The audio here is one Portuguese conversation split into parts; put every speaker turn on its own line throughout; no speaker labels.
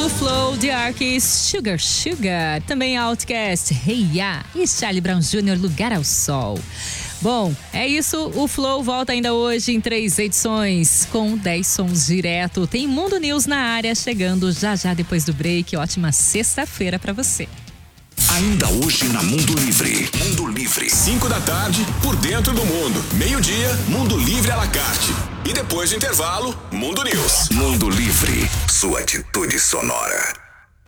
do Flow, The Arcs, Sugar Sugar. Também Outcast, Hey Ya e Charlie Brown Jr., Lugar ao Sol. Bom, é isso. O Flow volta ainda hoje em 3 edições, com 10 sons direto. Tem Mundo News na área, chegando já depois do break. Ótima sexta-feira pra você.
Ainda hoje na Mundo Livre. Mundo Livre.
5 da tarde, por dentro do mundo. Meio-dia, Mundo Livre à la carte. E depois do intervalo, Mundo News.
Mundo Livre. Sua atitude sonora.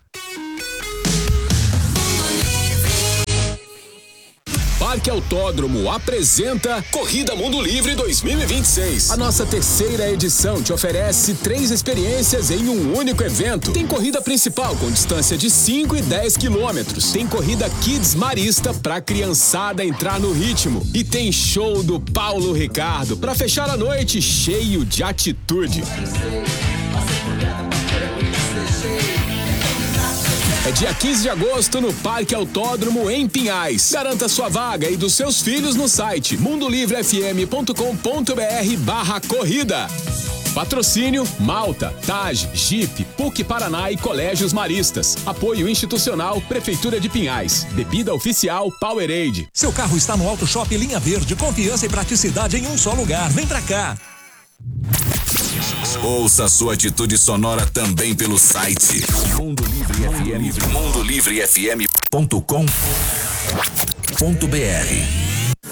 Parque Autódromo apresenta Corrida Mundo Livre 2026. A nossa terceira edição te oferece 3 experiências em um único evento. Tem corrida principal com distância de 5 e 10 quilômetros. Tem corrida Kids Marista pra criançada entrar no ritmo. E tem show do Paulo Ricardo pra fechar a noite cheio de atitude. É dia 15 de agosto no Parque Autódromo em Pinhais. Garanta sua vaga e dos seus filhos no site mundolivrefm.com.br/corrida. Patrocínio Malta, TAG, Jeep, PUC Paraná e Colégios Maristas. Apoio institucional Prefeitura de Pinhais. Bebida oficial Powerade.
Seu carro está no Auto Shop Linha Verde. Confiança e praticidade em um só lugar. Vem pra cá.
Ouça sua atitude sonora também pelo site Mundo Livre FM. MundoLivreFM.com.br